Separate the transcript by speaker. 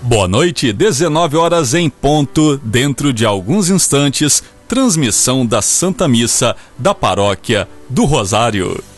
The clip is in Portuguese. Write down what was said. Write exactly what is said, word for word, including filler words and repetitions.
Speaker 1: Boa noite, dezenove horas em ponto, dentro de alguns instantes, transmissão da Santa Missa da Paróquia do Rosário.